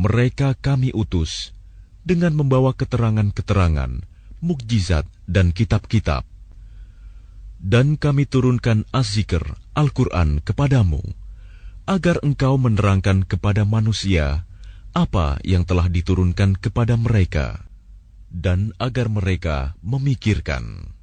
Mereka kami utus dengan membawa keterangan-keterangan, mukjizat dan kitab-kitab. Dan kami turunkan Az-Zikr, Al-Quran kepadamu, agar engkau menerangkan kepada manusia apa yang telah diturunkan kepada mereka, dan agar mereka memikirkan.